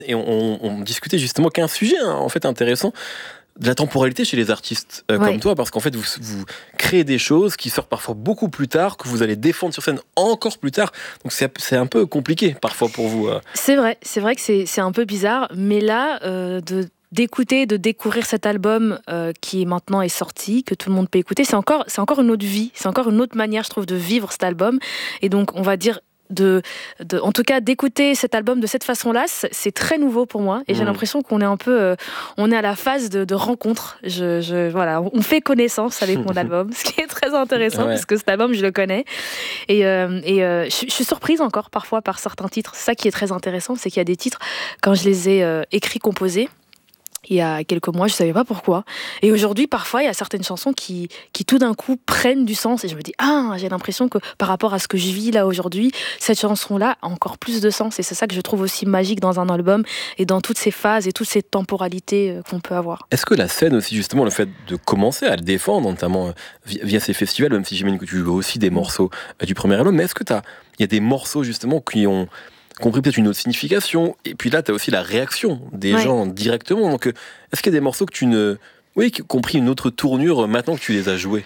Et on discutait justement qu'un sujet en fait intéressant, de la temporalité chez les artistes comme toi, parce qu'en fait vous créez des choses qui sortent parfois beaucoup plus tard, que vous allez défendre sur scène encore plus tard, donc c'est un peu compliqué parfois pour vous. C'est vrai que c'est un peu bizarre, mais là, d'écouter, de découvrir cet album qui maintenant est sorti, que tout le monde peut écouter, c'est encore une autre vie, c'est encore une autre manière, je trouve, de vivre cet album. Et donc, on va dire, en tout cas, d'écouter cet album de cette façon-là, c'est très nouveau pour moi. Et j'ai l'impression qu'on est un peu, on est à la phase de rencontre. Voilà, on fait connaissance avec mon album, ce qui est très intéressant, parce que cet album, je le connais. Et je suis surprise encore parfois par certains titres. C'est ça qui est très intéressant, c'est qu'il y a des titres, quand je les ai écrits, composés, il y a quelques mois, je savais pas pourquoi. Et aujourd'hui, parfois, il y a certaines chansons qui tout d'un coup prennent du sens. Et je me dis, j'ai l'impression que par rapport à ce que je vis là aujourd'hui, cette chanson-là a encore plus de sens. Et c'est ça que je trouve aussi magique dans un album et dans toutes ces phases et toutes ces temporalités qu'on peut avoir. Est-ce que la scène aussi, justement, le fait de commencer à le défendre, notamment via ces festivals, même si j'imagine que tu joues aussi des morceaux du premier album, mais est-ce que il y a des morceaux, justement, qui ont compris peut-être une autre signification, et puis là tu as aussi la réaction des gens directement, donc est-ce qu'il y a des morceaux qui ont pris une autre tournure maintenant que tu les as joués?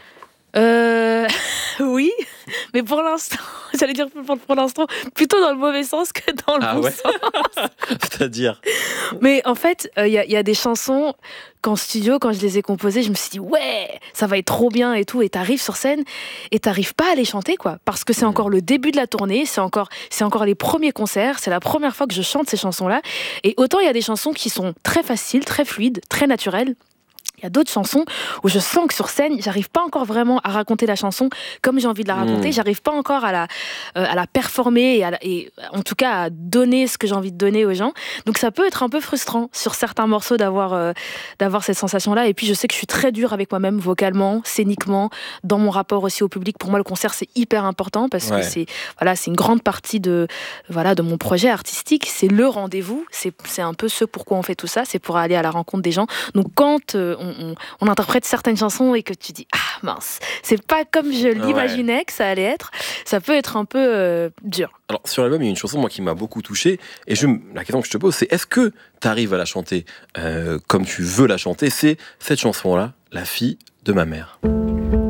Oui, mais pour l'instant, j'allais dire pour l'instant, plutôt dans le mauvais sens que dans le bon sens. C'est-à-dire? Mais en fait, il y a des chansons qu'en studio, quand je les ai composées, je me suis dit ouais, ça va être trop bien et tout, et t'arrives sur scène et t'arrives pas à les chanter, quoi, parce que c'est encore le début de la tournée, c'est encore les premiers concerts, c'est la première fois que je chante ces chansons-là, et autant il y a des chansons qui sont très faciles, très fluides, très naturelles. Il y a d'autres chansons où je sens que sur scène, j'arrive pas encore vraiment à raconter la chanson comme j'ai envie de la raconter. J'arrive pas encore à la performer et en tout cas à donner ce que j'ai envie de donner aux gens. Donc ça peut être un peu frustrant sur certains morceaux d'avoir cette sensation-là. Et puis je sais que je suis très dure avec moi-même vocalement, scéniquement, dans mon rapport aussi au public. Pour moi, le concert, c'est hyper important parce que c'est une grande partie de mon projet artistique. C'est le rendez-vous. C'est un peu ce pourquoi on fait tout ça. C'est pour aller à la rencontre des gens. Donc quand on interprète certaines chansons et que tu dis mince, c'est pas comme je l'imaginais que ça allait être, ça peut être un peu dur. Alors sur l'album, il y a une chanson moi qui m'a beaucoup touché, et la question que je te pose, c'est est-ce que tu arrives à la chanter comme tu veux la chanter? C'est cette chanson-là, La fille de ma mère.